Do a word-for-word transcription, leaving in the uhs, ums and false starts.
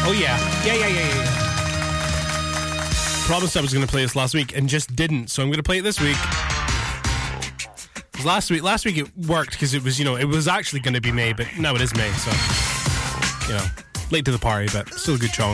Oh, yeah. Yeah, yeah, yeah, yeah, yeah. Promised I was going to play this last week and just didn't, so I'm going to play it this week. Last week, last week it worked because it was, you know, it was actually going to be May, but now it is May, so, you know, late to the party, but still a good song.